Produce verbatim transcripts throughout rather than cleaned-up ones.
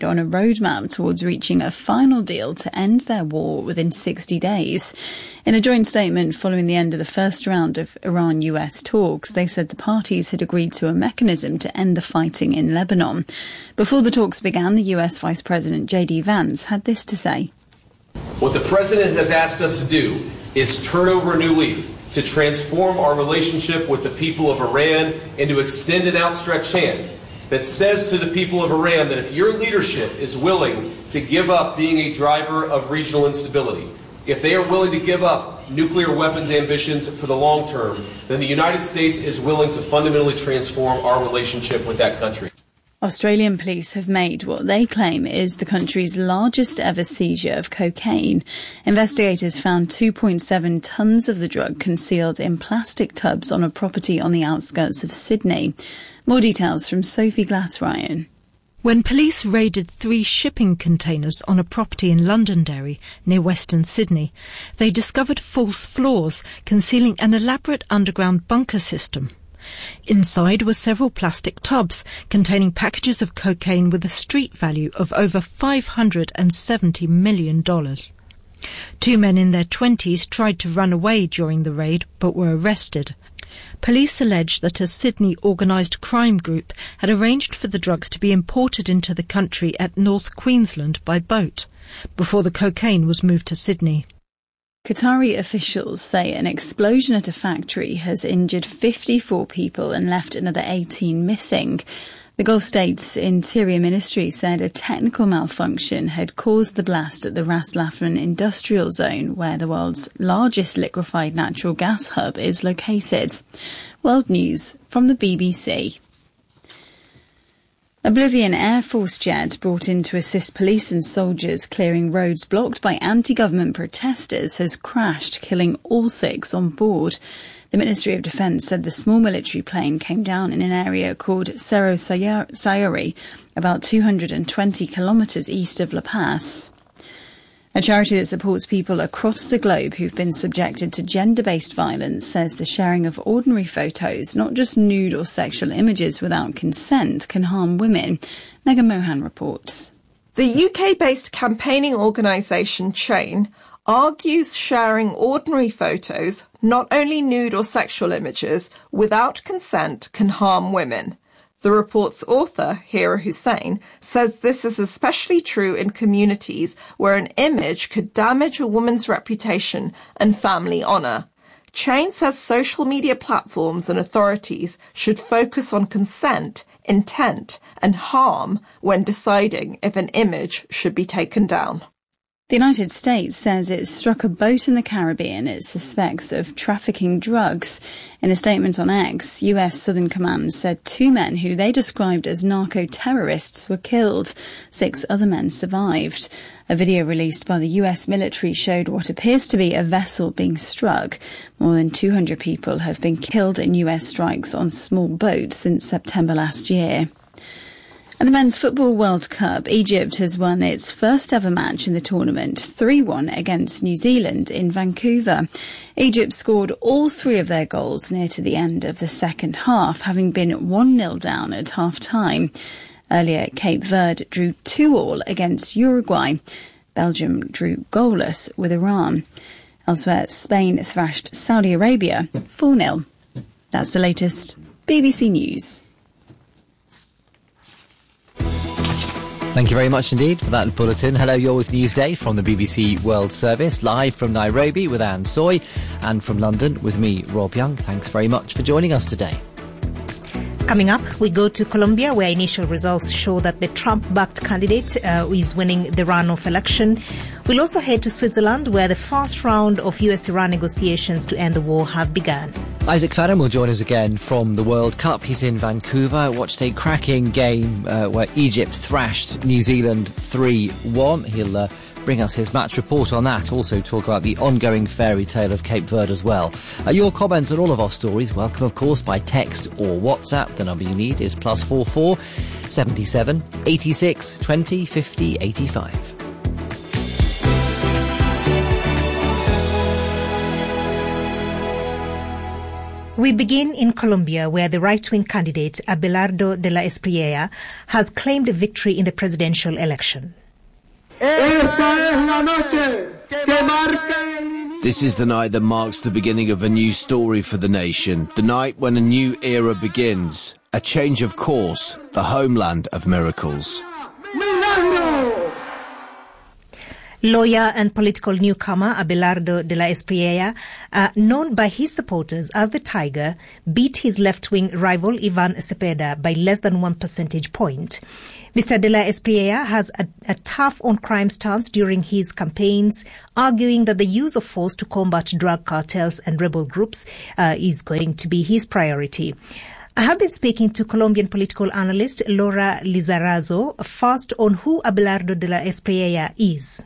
on a roadmap towards reaching a final deal to end their war within sixty days. In a joint statement following the end of the first round of Iran-U S talks, they said the parties had agreed to a mechanism to end the fighting in Lebanon. Before the talks began, the U S Vice President J D Vance had this to say. What the President has asked us to do is turn over a new leaf, to transform our relationship with the people of Iran and to extend an outstretched hand that says to the people of Iran that if your leadership is willing to give up being a driver of regional instability, if they are willing to give up nuclear weapons ambitions for the long term, then the United States is willing to fundamentally transform our relationship with that country. Australian police have made what they claim is the country's largest ever seizure of cocaine. Investigators found two point seven tonnes of the drug concealed in plastic tubs on a property on the outskirts of Sydney. More details from Sophie Glass-Ryan. When police raided three shipping containers on a property in Londonderry, near Western Sydney, they discovered false floors concealing an elaborate underground bunker system. Inside were several plastic tubs containing packages of cocaine with a street value of over five hundred seventy million dollars. Two men in their twenties tried to run away during the raid but were arrested. Police allege that a Sydney organised crime group had arranged for the drugs to be imported into the country at North Queensland by boat before the cocaine was moved to Sydney. Qatari officials say an explosion at a factory has injured fifty-four people and left another eighteen missing. The Gulf States Interior Ministry said a technical malfunction had caused the blast at the Ras Laffan industrial zone, where the world's largest liquefied natural gas hub is located. World News from the B B C. A Bolivian Air Force jet brought in to assist police and soldiers clearing roads blocked by anti-government protesters has crashed, killing all six on board. The Ministry of Defence said the small military plane came down in an area called Cerro Sayuri, about two hundred twenty kilometres east of La Paz. A charity that supports people across the globe who've been subjected to gender-based violence says the sharing of ordinary photos, not just nude or sexual images without consent, can harm women. Megan Mohan reports. The U K-based campaigning organisation Chain argues sharing ordinary photos, not only nude or sexual images, without consent can harm women. The report's author, Hira Hussein, says this is especially true in communities where an image could damage a woman's reputation and family honour. Chain says social media platforms and authorities should focus on consent, intent and harm when deciding if an image should be taken down. The United States says it struck a boat in the Caribbean it suspects of trafficking drugs. In a statement on X, U S Southern Command said two men who they described as narco-terrorists were killed. Six other men survived. A video released by the U S military showed what appears to be a vessel being struck. More than two hundred people have been killed in U S strikes on small boats since September last year. At the Men's Football World Cup, Egypt has won its first ever match in the tournament, three one against New Zealand in Vancouver. Egypt scored all three of their goals near to the end of the second half, having been one nil down at half-time. Earlier, Cape Verde drew two all against Uruguay. Belgium drew goalless with Iran. Elsewhere, Spain thrashed Saudi Arabia four nil. That's the latest B B C News. Thank you very much indeed for that bulletin. Hello, you're with Newsday from the B B C World Service, live from Nairobi with Anne Soy, and from London with me, Rob Young. Thanks very much for joining us today. Coming up, we go to Colombia, where initial results show that the Trump-backed candidate uh, is winning the runoff election. We'll also head to Switzerland, where the first round of U S-Iran negotiations to end the war have begun. Isaac Farham will join us again from the World Cup. He's in Vancouver. Watched a cracking game uh, where Egypt thrashed New Zealand three one. He'll uh, bring us his match report on that. Also talk about the ongoing fairy tale of Cape Verde as well. Uh, your comments on all of our stories, welcome of course by text or WhatsApp. The number you need is plus four four seventy-seven eighty-six twenty fifty eighty-five. We begin in Colombia, where the right-wing candidate Abelardo de la Espriella has claimed victory in the presidential election. This is the night that marks the beginning of a new story for the nation, the night when a new era begins, a change of course, the homeland of miracles. Lawyer and political newcomer Abelardo de la Espriella, uh, known by his supporters as the Tiger, beat his left-wing rival Ivan Cepeda by less than one percentage point. Mister de la Espriella has a, a tough on-crime stance during his campaigns, arguing that the use of force to combat drug cartels and rebel groups uh, is going to be his priority. I have been speaking to Colombian political analyst Laura Lizarazo, first on who Abelardo de la Espriella is.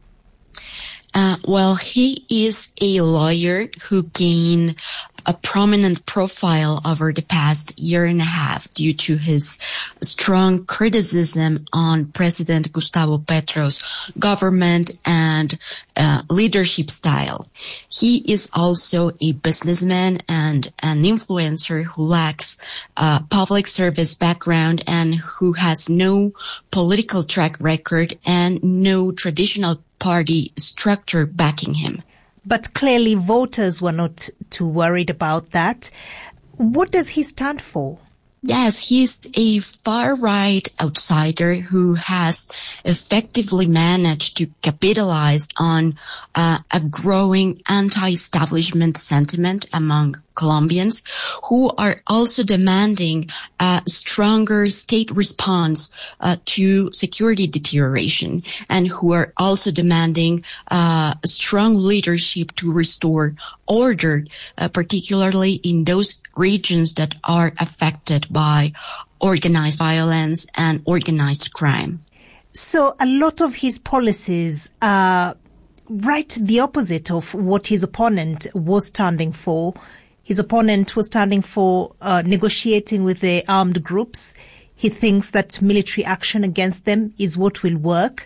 Uh, well, he is a lawyer who gained a prominent profile over the past year and a half due to his strong criticism on President Gustavo Petro's government and uh, leadership style. He is also a businessman and an influencer who lacks a public service background and who has no political track record and no traditional party structure backing him. But clearly voters were not too worried about that. What does he stand for? Yes, he's a far-right outsider who has effectively managed to capitalize on uh, a growing anti-establishment sentiment among Colombians who are also demanding a stronger state response uh, to security deterioration and who are also demanding uh, strong leadership to restore order, uh, particularly in those regions that are affected by organized violence and organized crime. So a lot of his policies are right the opposite of what his opponent was standing for. His opponent was standing for uh, negotiating with the armed groups. He thinks that military action against them is what will work.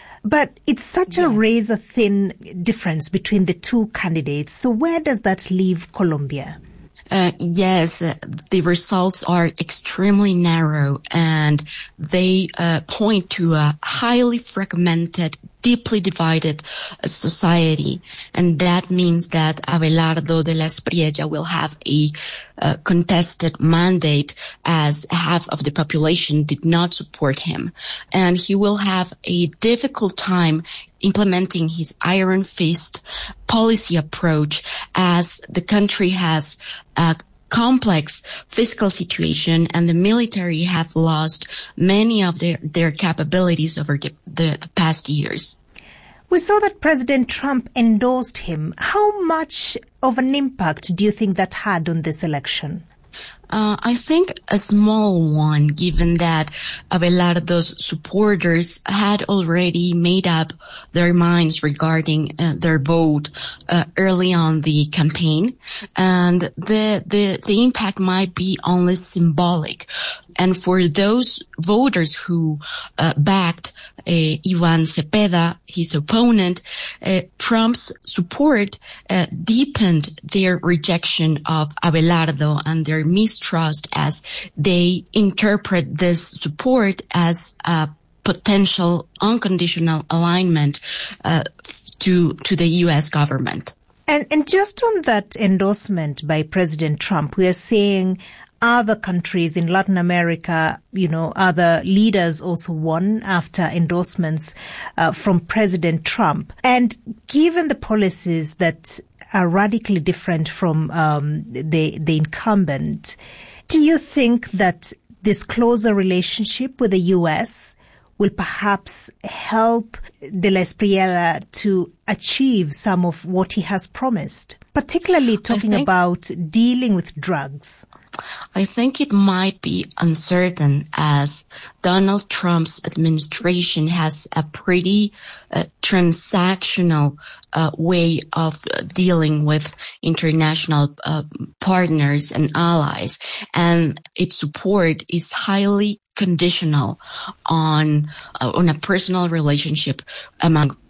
But it's such yeah. a razor-thin difference between the two candidates. So where does that leave Colombia? Uh, yes, uh, the results are extremely narrow and they uh, point to a highly fragmented, deeply divided uh, society. And that means that Abelardo de la Espriella will have a uh, contested mandate as half of the population did not support him. And he will have a difficult time implementing his iron fist policy approach as the country has a complex fiscal situation and the military have lost many of their, their capabilities over the, the, the past years. We saw that President Trump endorsed him. How much of an impact do you think that had on this election? Uh, I think a small one, given that Abelardo's supporters had already made up their minds regarding uh, their vote uh, early on the campaign, and the the the impact might be only symbolic. And for those voters who uh, backed uh, Ivan Cepeda, his opponent, uh, Trump's support uh, deepened their rejection of Abelardo and their mistrust as they interpret this support as a potential unconditional alignment uh, to to the U S government. And and just on that endorsement by President Trump, we are seeing other countries in Latin America, you know, other leaders also won after endorsements uh, from President Trump. And given the policies that are radically different from um, the the incumbent, do you think that this closer relationship with the U S will perhaps help de la Espriella to achieve some of what he has promised, particularly talking think, about dealing with drugs? I think it might be uncertain as Donald Trump's administration has a pretty uh, transactional uh, way of uh, dealing with international uh, partners and allies, and its support is highly conditional on uh, on a personal relationship among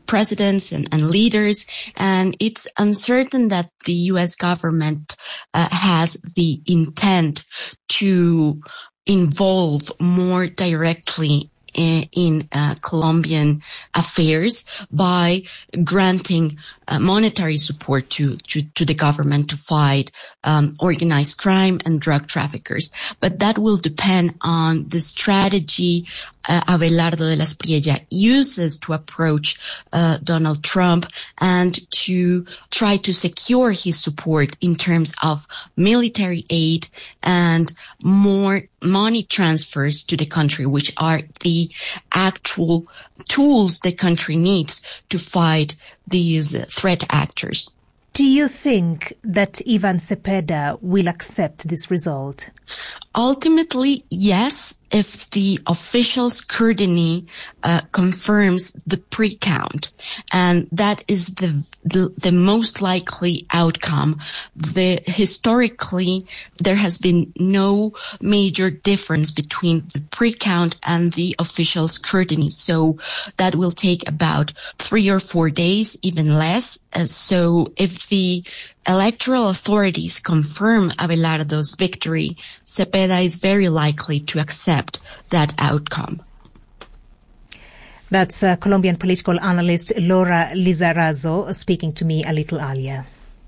presidents and, and leaders, and it's uncertain that the U S government uh, has the intent to involve more directly in, in uh, Colombian affairs by granting uh, monetary support to, to, to the government to fight um, organized crime and drug traffickers. But that will depend on the strategy uh, Abelardo de la Espriella uses to approach uh, Donald Trump and to try to secure his support in terms of military aid and more money transfers to the country, which are the actual tools the country needs to fight these threat actors. Do you think that Ivan Cepeda will accept this result? Ultimately, yes, if the official scrutiny uh, confirms the pre-count, and that is the, the the most likely outcome. The historically, there has been no major difference between the pre-count and the official scrutiny, so that will take about three or four days, even less. Uh, so if the electoral authorities confirm Abelardo's victory, Cepeda is very likely to accept that outcome. That's uh, Colombian political analyst Laura Lizarazo speaking to me a little earlier.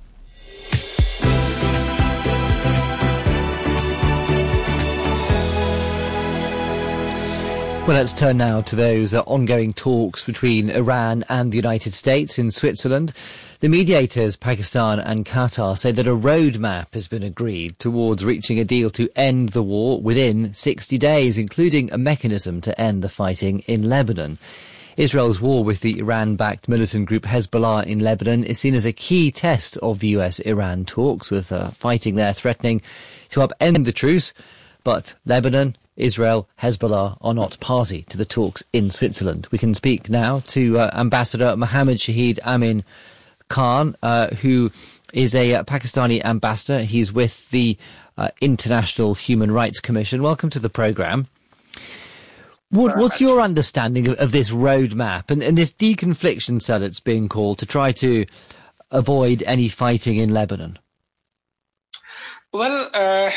Well, let's turn now to those uh, ongoing talks between Iran and the United States in Switzerland. The mediators, Pakistan and Qatar, say that a roadmap has been agreed towards reaching a deal to end the war within sixty days, including a mechanism to end the fighting in Lebanon. Israel's war with the Iran-backed militant group Hezbollah in Lebanon is seen as a key test of the U S-Iran talks, with uh, fighting there threatening to upend the truce. But Lebanon, Israel, Hezbollah are not party to the talks in Switzerland. We can speak now to uh, Ambassador Mohammad Shahid Amin Khan, uh, who is a uh, Pakistani ambassador. He's with the uh, International Human Rights Commission. Welcome to the programme. What, what's your understanding of, of this roadmap and, and this deconfliction cell that's being called to try to avoid any fighting in Lebanon? Well, uh,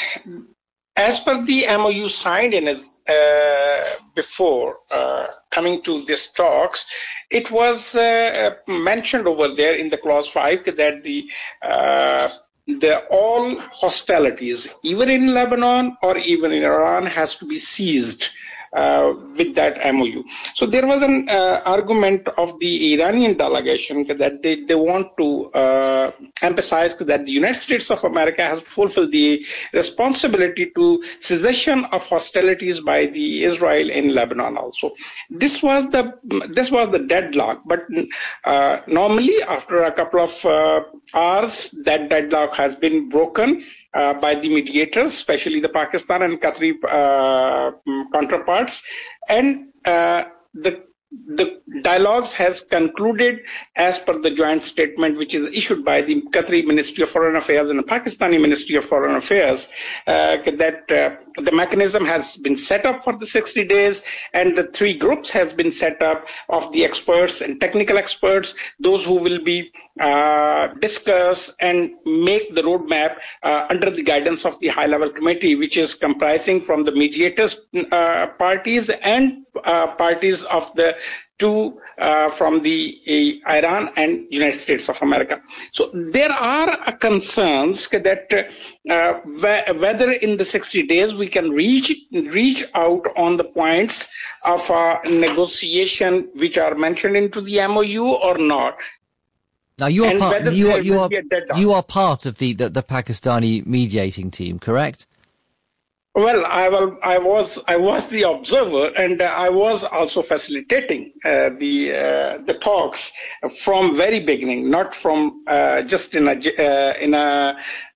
as per the M O U signed in uh, before uh, coming to these talks, it was uh, mentioned over there in the clause five that the uh, the all hostilities, even in Lebanon or even in Iran, has to be ceased uh, with that M O U. So there was an uh, argument of the Iranian delegation that they, they want to uh, emphasize that the United States of America has fulfilled the responsibility to cessation of hostilities by the Israel in Lebanon also. This was the this was the deadlock, but uh, normally after a couple of uh, hours, that deadlock has been broken uh, by the mediators, especially the Pakistan and Qatari uh, counterparts, and uh, the The dialogues has concluded as per the joint statement which is issued by the Qatari Ministry of Foreign Affairs and the Pakistani Ministry of Foreign Affairs, uh, that uh, the mechanism has been set up for the sixty days, and the three groups has been set up of the experts and technical experts, those who will be uh, discuss and make the roadmap uh, under the guidance of the high-level committee, which is comprising from the mediators uh, parties and uh, parties of the two uh, from the uh, Iran and United States of America. So there are uh, concerns that uh, wh- whether in the sixty days we can reach reach out on the points of uh, negotiation which are mentioned into the M O U or not. Now you are part, you are, you are, you are part of the, the, the Pakistani mediating team, correct? Well, I, will, I was I was the observer, and uh, I was also facilitating uh, the uh, the talks from very beginning, not from uh, just in a uh, in a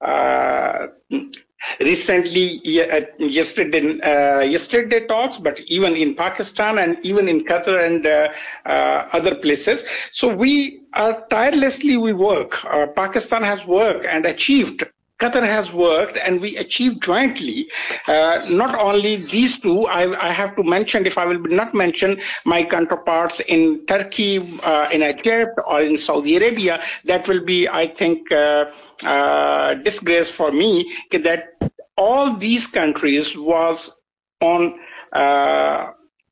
uh, recently uh, yesterday uh, yesterday talks, but even in Pakistan and even in Qatar and uh, uh, other places. So we are tirelessly we work. Uh, Pakistan has worked and achieved Qatar has worked and we achieved jointly. Uh, not only these two, I, I have to mention, if I will not mention my counterparts in Turkey, uh, in Egypt, or in Saudi Arabia, that will be, I think, uh, uh, disgrace for me, that all these countries was on uh,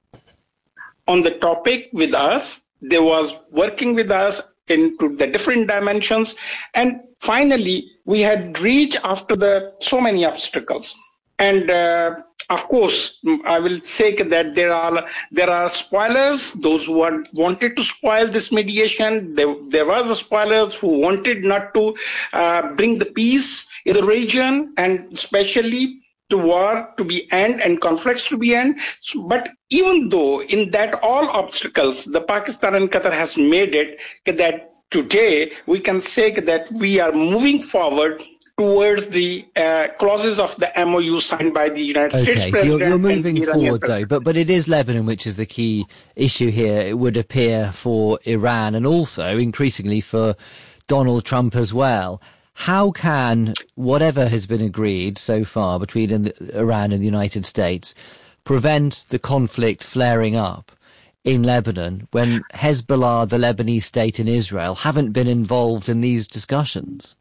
on the topic with us. They was working with us into the different dimensions, and finally we had reached after the so many obstacles. And uh, of course, I will say that there are there are spoilers, those who are, wanted to spoil this mediation. There, there were the spoilers who wanted not to uh, bring the peace in the region, and especially to war to be end and conflicts to be end. So, but even though in that all obstacles, the Pakistan and Qatar has made it that today we can say that we are moving forward towards the uh, clauses of the M O U signed by the United okay, States so President. you're, you're moving and forward, President. though, but but it is Lebanon which is the key issue here, it would appear, for Iran, and also increasingly for Donald Trump as well. How can whatever has been agreed so far between Iran and the United States prevent the conflict flaring up in Lebanon when Hezbollah, the Lebanese state, and Israel haven't been involved in these discussions?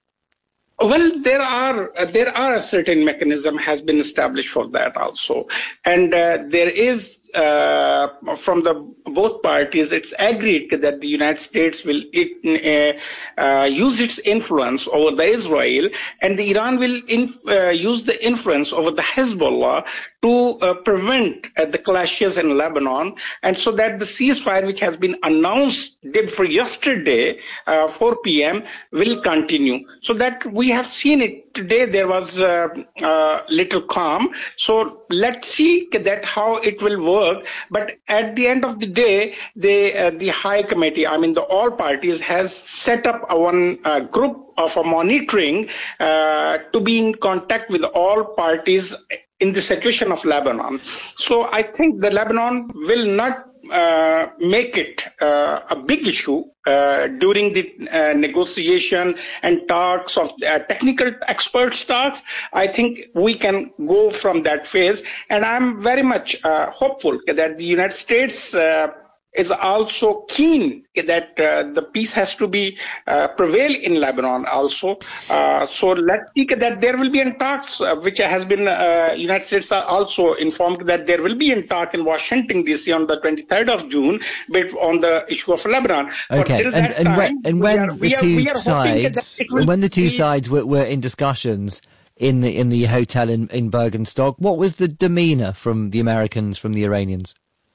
Well, there are uh, there are a certain mechanism has been established for that also, and uh, there is uh, from the both parties it's agreed that the United States will it, uh, uh, use its influence over the Israel, and the Iran will inf- uh, use the influence over the Hezbollah to uh, prevent uh, the clashes in Lebanon, and so that the ceasefire which has been announced did for yesterday, uh, four p.m. will continue. So that we have seen it today. There was uh, uh, little calm. So let's see that how it will work. But at the end of the day, they, uh, the High Committee, I mean the all parties, has set up a one uh, group of a monitoring uh, to be in contact with all parties in the situation of Lebanon. So I think the Lebanon will not uh, make it uh, a big issue uh, during the uh, negotiation and talks of uh, technical experts talks. I think we can go from that phase, and I'm very much uh, hopeful that the United States uh, is also keen that uh, the peace has to be uh, prevail in Lebanon also. Uh, so let's see that there will be in talks, uh, which has been, uh, United States are also informed that there will be in talk in Washington, D C on the twenty-third of June, but on the issue of Lebanon. Okay, and, and, time, when, and when are, the two are, are sides, when the two be... sides were, were in discussions in the, in the hotel in, in Bergenstock, what was the demeanor from the Americans, from the Iranians?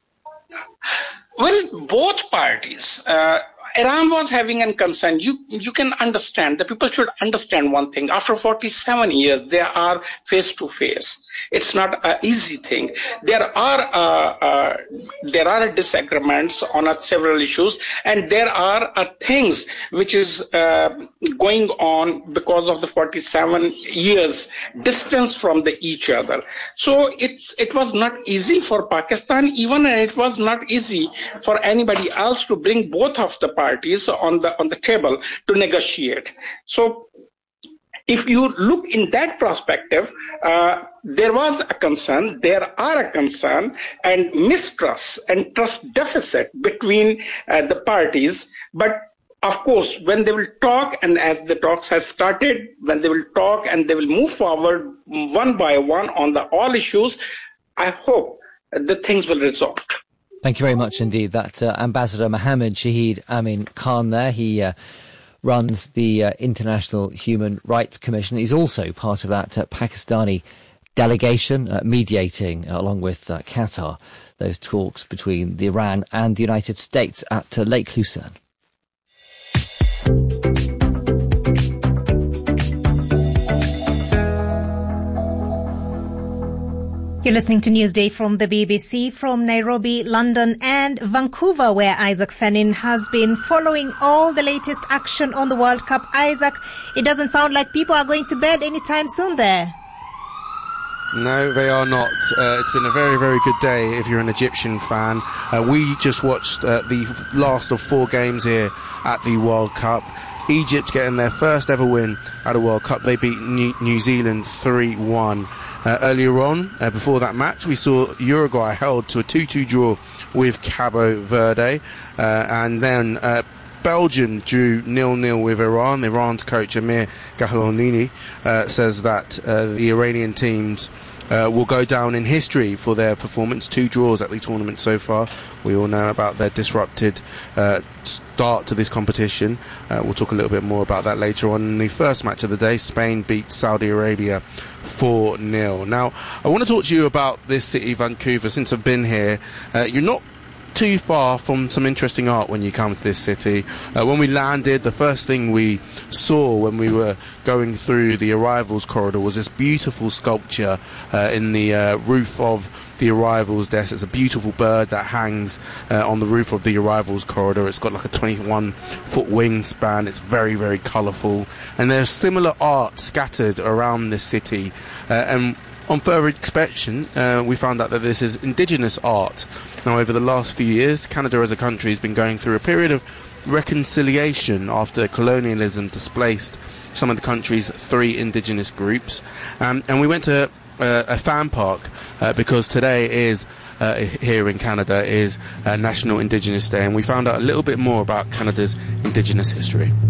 Well, both parties. Uh, Iran was having a concern. You you can understand. The people should understand one thing. After forty-seven years, they are face to face. It's not an easy thing. There are uh, uh, there are disagreements on uh, several issues, and there are uh, things which is uh, going on because of the forty-seven years distance from the each other. So it's it was not easy for Pakistan, even, and it was not easy for anybody else to bring both of the parties on the on the table to negotiate. So if you look in that perspective, uh, there was a concern, there are a concern and mistrust and trust deficit between uh, the parties. But of course, when they will talk, and as the talks have started, when they will talk and they will move forward one by one on the all issues, I hope the things will resolve. Thank you very much indeed. That uh, Ambassador Mohammed Shahid Amin Khan there, he uh, runs the uh, International Human Rights Commission. He's also part of that uh, Pakistani delegation uh, mediating, uh, along with uh, Qatar, those talks between the Iran and the United States at uh, Lake Lucerne. You're listening to Newsday from the B B C, from Nairobi, London and Vancouver, where Isaac Fenin has been following all the latest action on the World Cup. Isaac, it doesn't sound like people are going to bed anytime soon there. No, they are not. Uh, it's been a very, very good day if you're an Egyptian fan. Uh, we just watched uh, the last of four games here at the World Cup. Egypt getting their first ever win at a World Cup. They beat New, New Zealand three one. Uh, earlier on, uh, before that match, we saw Uruguay held to a two two draw with Cabo Verde, uh, and then uh, Belgium drew nil nil with Iran. Iran's coach Amir Gahlanini uh, says that uh, the Iranian teams uh, will go down in history for their performance. Two draws at the tournament so far. We all know about their disrupted uh, start to this competition. Uh, we'll talk a little bit more about that later on. In the first match of the day, Spain beat Saudi Arabia four nil. Now, I want to talk to you about this city, Vancouver. Since I've been here, uh, you're not too far from some interesting art when you come to this city. Uh, when we landed, the first thing we saw when we were going through the arrivals corridor was this beautiful sculpture uh, in the uh, roof of the arrivals desk. It's a beautiful bird that hangs uh, on the roof of the arrivals corridor. It's got like a twenty-one foot wingspan. It's very, very colourful. And there's similar art scattered around this city. Uh, and on further inspection, uh, we found out that this is indigenous art. Now, over the last few years, Canada as a country has been going through a period of reconciliation after colonialism displaced some of the country's three indigenous groups. Um, and we went to uh, a fan park uh, because today is, uh, here in Canada, is uh, National Indigenous Day, and we found out a little bit more about Canada's indigenous history.